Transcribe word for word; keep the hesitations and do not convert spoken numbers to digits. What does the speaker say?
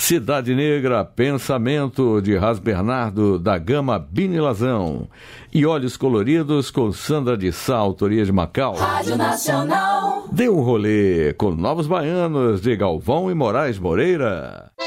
Cidade Negra, Pensamento, de Ras Bernardo, da Gama Bini Lazão. E Olhos Coloridos, com Sandra de Sá, autoria de Macau. Rádio Nacional. Dê um rolê com Novos Baianos, de Galvão e Moraes Moreira.